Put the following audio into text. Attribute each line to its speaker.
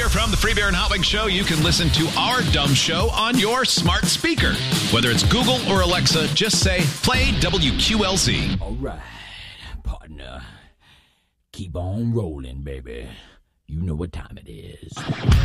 Speaker 1: Here from the Free Beer and Hot Wings Show, you can listen to our dumb show on your smart speaker. Whether it's Google or Alexa, just say, play WQLZ.
Speaker 2: All right, partner. Keep on rolling, baby. You know what time it is.